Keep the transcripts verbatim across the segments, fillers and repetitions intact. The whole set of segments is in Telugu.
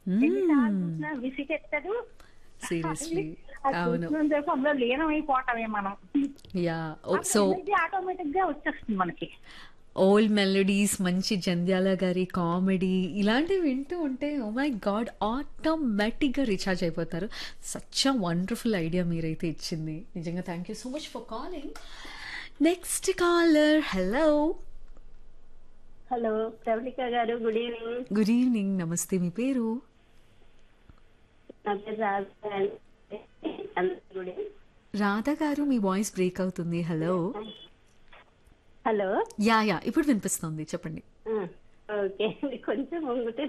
ఎన్నిసార్లు హ్మ్. చూసినా విసిగెత్తదు. అది సీరియస్లీ. ఆ అవును. చూసినంతసేపు అందులో లీనమైపోవటమే మనం. యాహ్! ఓహ్! అప్పుడు సో ఎనర్జీ ఆటోమేటిక్ గా వచ్చేస్తుంది మనకి. ఓల్డ్ మెలోడీస్, మంచి జంధ్యాల గారి కామెడీ ఇలాంటివి వింటూ ఉంటే ఓ మై గాడ్! ఆటోమేటిక్‌గా రీచార్జ్ అయిపోతారు. సచ్ అ వండర్‌ఫుల్ ఐడియా మీరైతే ఇచ్చింది. నిజంగా thank you so much for calling. Next caller hello. Hello Pravalika గారు, గుడ్ ఈవినింగ్. Good evening. నమస్తే. మీ పేరు? నా పేరు రాజా అండి. అందరికీ గుడ్ ఈవినింగ్. రాధా గారు మీ వాయిస్ బ్రేక్ అవుతుంది. హలో. హలో. యాహ్! యాహ్! ఇప్పుడు వినిపిస్తుంది. చెప్పండి. ఆ, ఓకే అండి, కొంచెం ముంగుతే.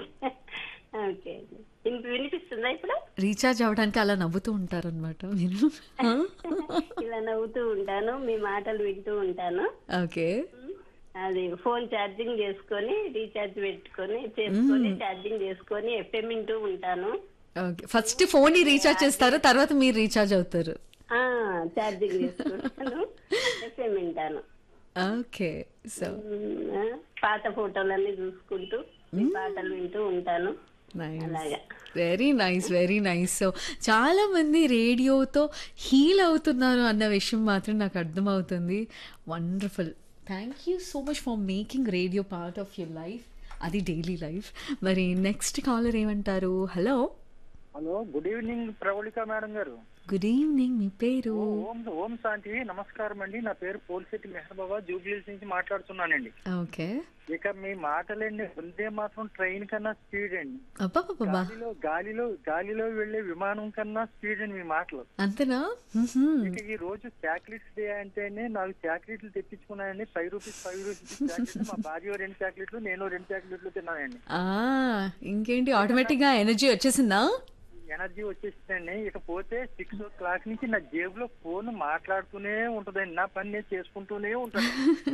ఓకే అండి, ఇంక వినిపిస్తుందా ఇప్పుడు? రీచార్జ్ అవ్వడానికి అలా నవ్వుతూ ఉంటారనమాట మీరు. ఆ? ఇలా నవ్వుతూ ఉంటాను, మీ మాటలు వింటూ ఉంటాను. ఓకే. అది ఫోన్ ఛార్జింగ్ చేసుకొని రీఛార్జ్ పెట్టుకొని చేసుకొని మ్మ్. ఛార్జింగ్ చేసుకొని ఎఫ్ఎం వింటూ ఉంటాను. ఓకే. ఫస్ట్ ఫోన్ ని రీఛార్జ్ చేస్తారు, తర్వాత మీరు రీఛార్జ్ అవుతారు. ఆ ఛార్జింగ్ చేసుకుంటాను, ఎఫ్ఎం వింటాను. ఓకే. సో మ్మ్, ఆ, పాత ఫోటోలన్నీ చూసుకుంటూ మీ పాటలు వింటూ ఉంటాను. నైస్. అలాగా. Very nice, very nice. So చాలా మంది రేడియోతో హీల్ అవుతున్నారు అన్న విషయం మాత్రం నాకు అర్థమవుతుంది. Wonderful. Thank you so much for making radio part of your life. అది డైలీ లైఫ్. మరి నెక్స్ట్ కాలర్ ఏమంటారు? Hello. Hello, good evening Pravalika madam గారు. Good evening. మీ పేరు? ఓం ఓం శాంతి. నమస్కారం అండి. నా పేరు పోల్శెట్టి మెహర్ బాబా, జూబ్లీహిల్స్ నుంచి మాట్లాడుతున్నానండి. ఓకే. ఇక మీ మాటలండి వందే మాత్రం ట్రైన్ కన్నా స్పీడ్ అండి. అబ్బా. గాలిలో గాలిలో గాలిలో వెళ్లే విమానం కన్నా స్పీడ్ అండి మీ మాటలు. అంతేనా? ఇక ఈ రోజు చాక్లెట్స్ డే అంటేనే నాలుగు చాక్లెట్లు తెప్పించుకున్నానండి. ఫైవ్ రూపీస్ ఫైవ్ రూపీస్ చాక్లెట్లు. మా భార్య రెండు చాక్లెట్లు, నేను రెండు చాక్లెట్లు తిన్నానండి. ఆ, ఇంకేంటి ఆటోమేటిక్ గా ఎనర్జీ వచ్చేసిందా? ఎనర్జీ వచ్చేసిందండి. ఇకపోతే సిక్స్ ఓ క్లాక్ నుంచి నా జేబులో ఫోన్ మాట్లాడుతూనే ఉంటదండి. నా పని నేను చేసుకుంటూనే ఉంటాను.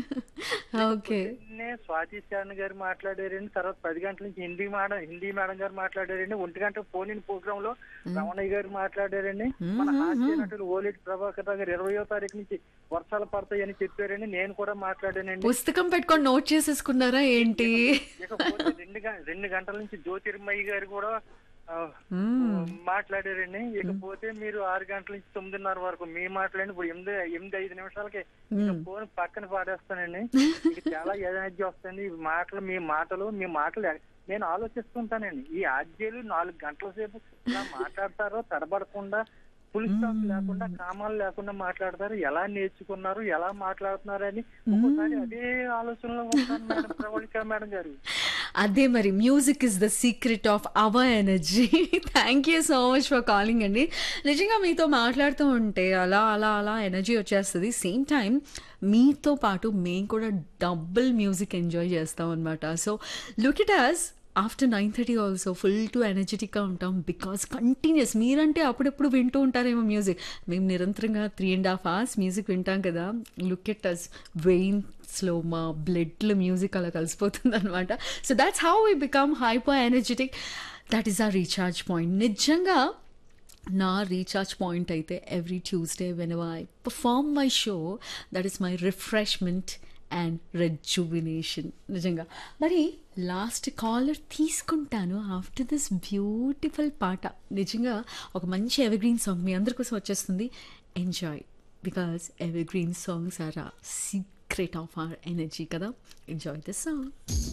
ఓకే. పొద్దున్నే స్వాతి శరణ్ గారు మాట్లాడారండి. తర్వాత పది గంటల నుంచి హిందీ మేడం హిందీ మేడం గారు మాట్లాడారండి. ఒంటి గంట ఫోన్ ఇన్ ప్రోగ్రామ్ లో రమణయ్య గారు మాట్లాడారండి. మన హాస్య నటులు ఓలేటి ప్రభాకర్ రావు గారు ఇరవయో తారీఖు నుంచి వర్షాలు పడతాయని చెప్పారండి. నేను కూడా మాట్లాడానండి. పుస్తకం పెట్టుకొని నోట్ చేసేసుకున్నారా ఏంటి? ఇకపోతే రెండు గ- రెండు గంటల నుంచి జ్యోతిర్మయ్య గారు కూడా ఆ, మాట్లాడారండి. ఇకపోతే మీరు ఆరు గంటల నుంచి తొమ్మిదిన్నర వరకు మీ మాట్లాడండి. ఇప్పుడు ఎనిమిది ఎనిమిది ఐదు నిమిషాలకి ఇక ఫోన్ పక్కన పాడేస్తానండి. మీకు చాలా ఎనర్జీ వస్తుంది. ఈ మాటలు మీ మాటలు మీ మాటలు ఎ- నేను ఆలోచిస్తుంటానండి. ఈ ఆద్యాలు నాలుగు గంటల సేపు ఇలా మాట్లాడతారో తడబడకుండా, ఫుల్ స్టాప్ లేకుండా, కామాలు లేకుండా మాట్లాడతారు. ఎలా నేర్చుకున్నారు, ఎలా మాట్లాడుతున్నారు అని ఒక్కోసారి అదే ఆలోచనలో ఉంటాను మేడం ప్రవళిక మేడం గారు. అదే మరి music is the secret of our energy. Thank you so much for calling అండి. నిజంగా మీతో మాట్లాడుతూ ఉంటే అలా అలా అలా ఎనర్జీ వచ్చేస్తుంది. సేమ్ టైం మీతో పాటు మేము కూడా డబుల్ మ్యూజిక్ ఎంజాయ్ చేస్తాం అనమాట. So look it as after nine thirty also full to ఎనర్జెటిక్గా ఉంటాం. బికాస్ కంటిన్యూస్ మీరంటే అప్పుడెప్పుడు వింటూ ఉంటారేమో మ్యూజిక్, మేము నిరంతరంగా three and half hours music వింటాం కదా. లుక్ ఎట్ అస్ వెయిన్స్లో మా బ్లడ్లో మ్యూజిక్ అలా కలిసిపోతుంది అనమాట. So that's how we become hyper energetic. That is ఆ రీఛార్జ్ పాయింట్. నిజంగా నా రీఛార్జ్ పాయింట్ అయితే every Tuesday when I perform my show, that is my refreshment and rejuvenation. నిజంగా. మరి లాస్ట్ కాలర్ తీసుకుంటాను ఆఫ్టర్ దిస్ బ్యూటిఫుల్ పాట. నిజంగా ఒక మంచి ఎవర్ గ్రీన్ సాంగ్ మీ అందరి కోసం వచ్చేస్తుంది. Enjoy, because ever green songs are ఆ సీక్రెట్ ఆఫ్ అవర్ ఎనర్జీ కదా. Enjoy this song.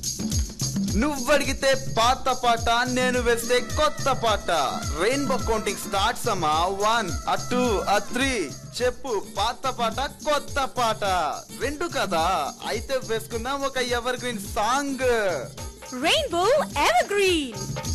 నువ్వడిగితే పాత పాట, నేను వేస్తే కొత్త పాట. రెయిన్బో కౌంటింగ్ స్టార్ట్స్ అమ్మా. వన్ ఆ టూ ఆ త్రీ చెప్పు. పాత పాట కొత్త పాట రెండు కదా, అయితే వేసుకుందాం ఒక ever green song. Rainbow Evergreen.